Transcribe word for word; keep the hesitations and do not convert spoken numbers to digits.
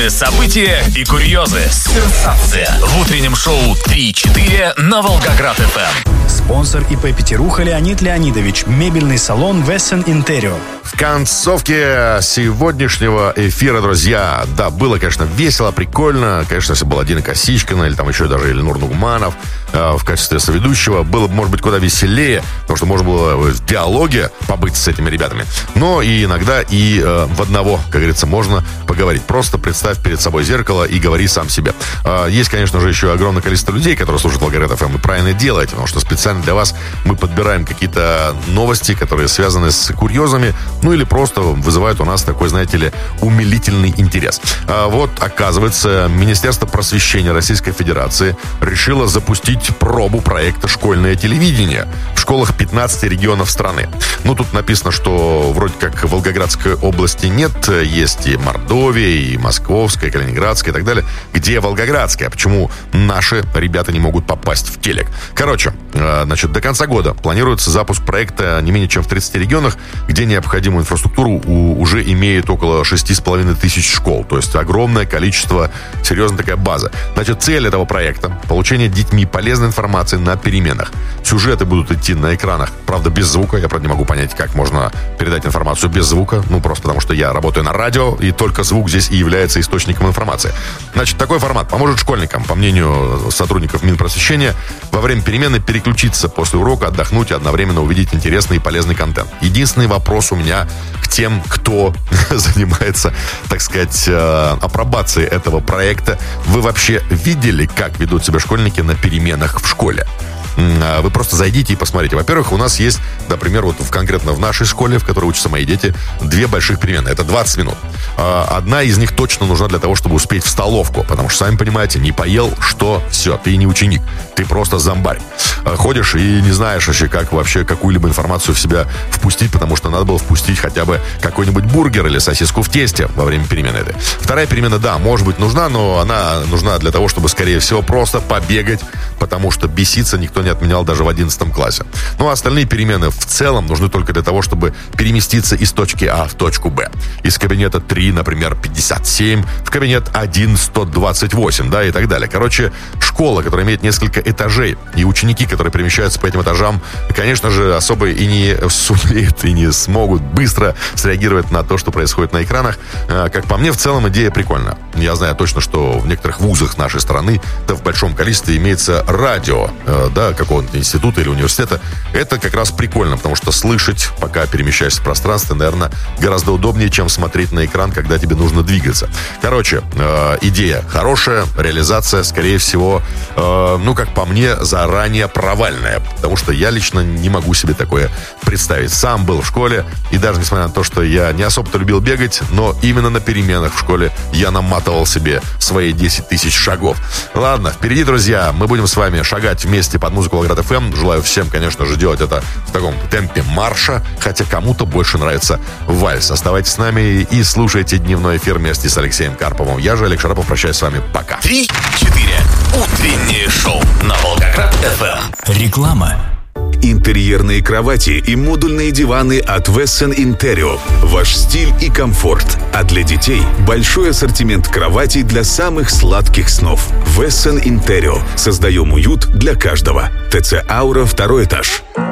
Главные события и курьезы. Сенсация. В утреннем шоу три-четыре на Волгоград-эф эм. Спонсор ИП «Пятеруха» Леонид Леонидович. Мебельный салон Wesson Interior. В концовке сегодняшнего эфира, друзья, да, было, конечно, весело, прикольно. Конечно, если была Дина Косичкина или там еще даже Ильнур Нугманов э, в качестве соведущего, было бы, может быть, куда веселее, потому что можно было в диалоге побыть с этими ребятами. Но и иногда и э, в одного, как говорится, можно поговорить. Просто представь перед собой зеркало и говори сам себе. Э, есть, конечно же, еще огромное количество людей, которые слушают Волгоград-эф эм, и правильно делаете, потому что специально для вас мы подбираем какие-то новости, которые связаны с курьезами, ну или просто вызывают у нас такой, знаете ли, умилительный интерес. А вот, оказывается, Министерство просвещения Российской Федерации решило запустить пробу проекта «Школьное телевидение» в школах пятнадцати регионов страны. Ну, тут написано, что вроде как в Волгоградской области нет, есть и Мордовия, и Московская, и Калининградская и так далее. Где Волгоградская? Почему наши ребята не могут попасть в телек? Короче, значит, до конца года планируется запуск проекта не менее чем в тридцати регионах, где необходимую инфраструктуру у, уже имеет около шести с половиной тысяч школ. То есть огромное количество, серьезная такая база. Значит, цель этого проекта — получение детьми полезной информации на переменах. Сюжеты будут идти на экранах, правда, без звука. Я, правда, не могу понять, как можно передать информацию без звука. Ну, просто потому что я работаю на радио, и только звук здесь и является источником информации. Значит, такой формат поможет школьникам, по мнению сотрудников Минпросвещения, во время перемены переключиться после урока, отдохнуть и одновременно увидеть интересный и полезный контент. Единственный вопрос у меня к тем, кто занимается, так сказать, апробацией этого проекта. Вы вообще видели, как ведут себя школьники на переменах в школе? Вы просто зайдите и посмотрите. Во-первых, у нас есть, например, вот в, конкретно в нашей школе, в которой учатся мои дети, две больших перемены. Это двадцать минут. Одна из них точно нужна для того, чтобы успеть в столовку. Потому что, сами понимаете, не поел, что все, ты не ученик. Ты просто зомбарь. Ходишь и не знаешь вообще, как вообще какую-либо информацию в себя впустить, потому что надо было впустить хотя бы какой-нибудь бургер или сосиску в тесте во время перемены этой. Вторая перемена, да, может быть нужна, но она нужна для того, чтобы, скорее всего, просто побегать, потому что беситься никто не отменял даже в одиннадцатом классе. Ну, а остальные перемены в целом нужны только для того, чтобы переместиться из точки А в точку Б. Из кабинета три, например, пятьдесят семь, в кабинет один, сто двадцать восемь, да, и так далее. Короче, школа, которая имеет несколько этажей, и ученики, которые перемещаются по этим этажам, конечно же, особо и не сумеют, и не смогут быстро среагировать на то, что происходит на экранах. Как по мне, в целом идея прикольная. Я знаю точно, что в некоторых вузах нашей страны, да, в большом количестве имеется радио, да, какого-то института или университета. Это как раз прикольно, потому что слышать, пока перемещаешься в пространстве, наверное, гораздо удобнее, чем смотреть на экран, когда тебе нужно двигаться. Короче, э, идея хорошая, реализация, скорее всего, э, ну, как по мне, заранее провальная, потому что я лично не могу себе такое представить. Сам был в школе, и даже несмотря на то, что я не особо-то любил бегать, но именно на переменах в школе я наматывал себе свои десять тысяч шагов. Ладно, впереди, друзья, мы будем с вами шагать вместе под музыку Волгоград-эф эм. Желаю всем, конечно же, делать это в таком темпе марша, хотя кому-то больше нравится вальс. Оставайтесь с нами и слушайте дневной эфир вместе с Алексеем Карповым. Я же, Олег Шарапов, прощаюсь с вами. Пока. три-четыре. Утреннее шоу на Волгоград-эф эм. Реклама. Интерьерные кровати и модульные диваны от Wesson Interior. Ваш стиль и комфорт. А для детей большой ассортимент кроватей для самых сладких снов. Wesson Interior. Создаем уют для каждого. ТЦ «Аура», второй этаж.